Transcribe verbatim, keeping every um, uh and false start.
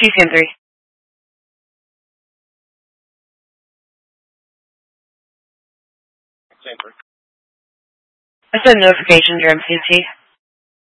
T C M three. Same three. I said notification to your M C T.